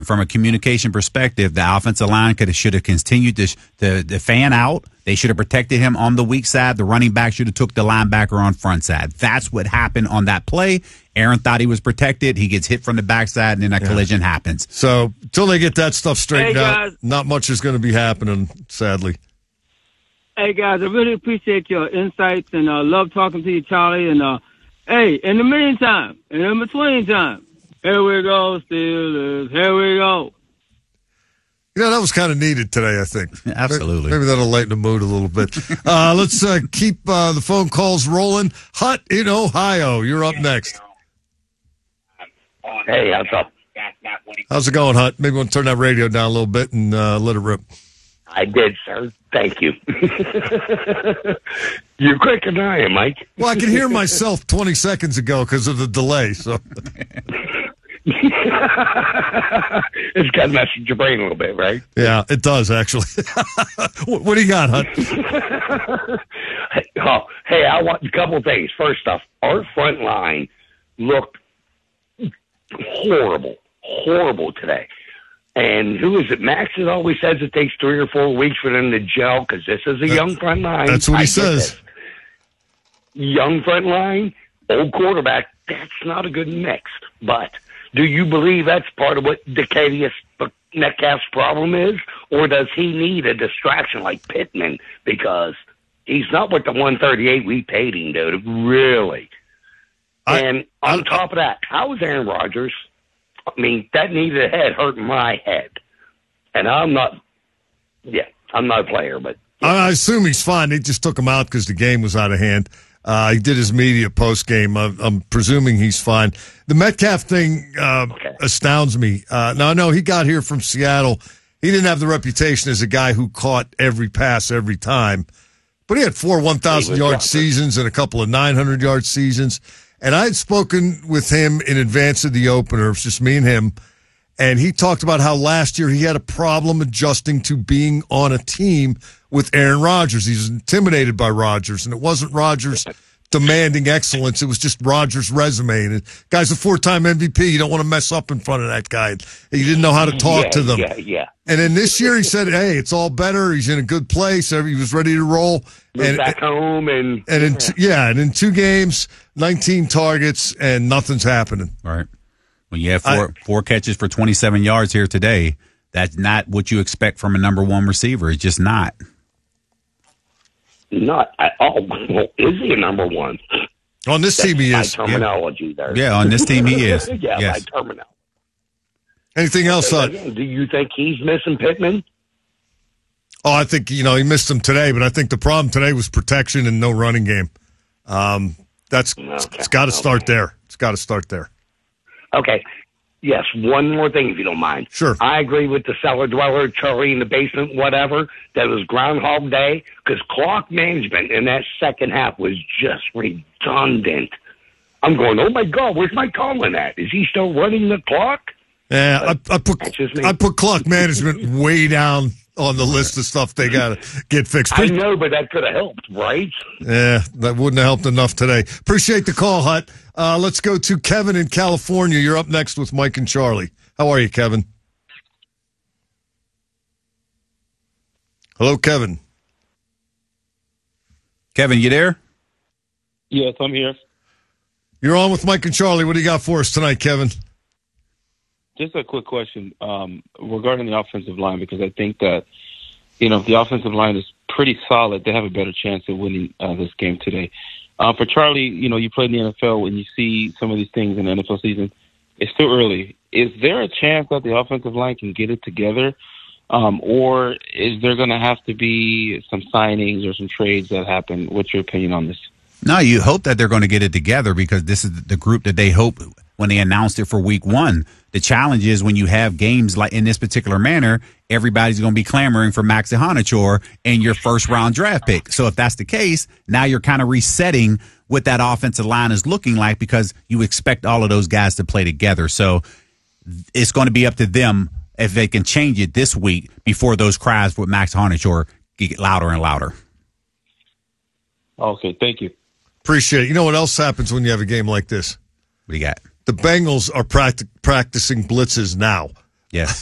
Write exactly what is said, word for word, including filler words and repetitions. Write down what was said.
from a communication perspective, the offensive line could have, should have continued to, to, to fan out. They should have protected him on the weak side. The running back should have took the linebacker on front side. That's what happened on that play. Aaron thought he was protected. He gets hit from the backside, and then a yeah. collision happens. So until they get that stuff straightened hey, out, not much is going to be happening, sadly. Hey, guys, I really appreciate your insights, and I uh, love talking to you, Charlie. And, uh, hey, in the meantime, and in between time, here we go, Steelers. Here we go. You know, that was kind of needed today, I think. Absolutely. Maybe that'll lighten the mood a little bit. uh, let's uh, keep uh, the phone calls rolling. Hut in Ohio, you're up next. Hey, how's up? How's it going, Hut? Maybe we'll turn that radio down a little bit and uh, let it rip. I did, sir. Thank you. You're quicker than I am, Mike. Well, I can hear myself twenty seconds ago because of the delay, so... It's got to mess with your brain a little bit, right? Yeah, it does, actually. what, what do you got, Hut? oh, hey, I want a couple of things. First off, our front line looked horrible, horrible today. And who is it? Max has always says it takes three or four weeks for them to gel because this is a that, young front line. That's what he I says. Young front line, old quarterback, that's not a good mix. But do you believe that's part of what Decadius Metcalf's problem is? Or does he need a distraction like Pittman? Because he's not with the one thirty-eight we paid him, dude. Really. I, and on I, top of that, how is Aaron Rodgers? I mean, that knee to the head hurt my head. And I'm not, yeah, I'm not a player, but. Yeah. I assume he's fine. They just took him out because the game was out of hand. Uh, he did his media post game. I'm, I'm presuming he's fine. The Metcalf thing uh, okay. astounds me. Uh, now, I know he got here from Seattle. He didn't have the reputation as a guy who caught every pass every time, but he had four one thousand yard seasons and a couple of nine hundred yard seasons. And I had spoken with him in advance of the opener. It was just me and him. And he talked about how last year he had a problem adjusting to being on a team with Aaron Rodgers. He was intimidated by Rodgers, and it wasn't Rodgers demanding excellence. It was just Rodgers' resume. And the guy's a four-time M V P. You don't want to mess up in front of that guy. He didn't know how to talk yeah, to them. Yeah, yeah. And then this year he said, hey, it's all better. He's in a good place. He was ready to roll. Moved and back home. And, and in t- yeah, and in two games, nineteen targets, and nothing's happening. All right. When you have four, I, four catches for twenty-seven yards here today, that's not what you expect from a number one receiver. It's just not. Not at all. Well, is he a number one? On this That's team, he is. Terminology yeah. there. Yeah, on this team, he is. yeah, yes. by terminology. Anything else? Uh, Do you think he's missing Pittman? Oh, I think, you know, he missed him today, but I think the problem today was protection and no running game. Um, that's okay. It's got to start okay. there. It's got to start there. Okay. Yes, one more thing, if you don't mind. Sure. I agree with the cellar dweller, Charlie in the basement, whatever, that it was Groundhog Day, because clock management in that second half was just redundant. I'm going, oh, my God, where's Mike Tomlin at? Is he still running the clock? Yeah, I, I put I put clock management way down on the list of stuff they got to get fixed. I know, but that could have helped, right? Yeah, that wouldn't have helped enough today. Appreciate the call, Hut. Uh, let's go to Kevin in California. You're up next with Mike and Charlie. How are you, Kevin? Hello, Kevin. Kevin, you there? Yes, I'm here. You're on with Mike and Charlie. What do you got for us tonight, Kevin? Just a quick question um, regarding the offensive line, because I think that, you know, if the offensive line is pretty solid, they have a better chance of winning uh, this game today. Uh, for Charlie, you know, you played in the N F L and you see some of these things in the N F L season. It's still early. Is there a chance that the offensive line can get it together? Um, or is there going to have to be some signings or some trades that happen? What's your opinion on this? No, you hope that they're going to get it together because this is the group that they hope when they announced it for week one. The challenge is when you have games like in this particular manner, everybody's going to be clamoring for Max Ihanachour and your first round draft pick. So if that's the case, now you're kind of resetting what that offensive line is looking like because you expect all of those guys to play together. So it's going to be up to them if they can change it this week before those cries for Max Ihanachour get louder and louder. Okay, thank you. Appreciate it. You know what else happens when you have a game like this? What do you got? The Bengals are practic- practicing blitzes now. Yes.